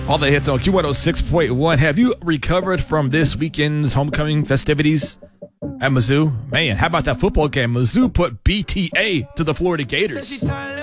All the hits on Q106.1. Have you recovered from this weekend's homecoming festivities at Mizzou? Man, how about that football game? Mizzou put BTA to the Florida Gators.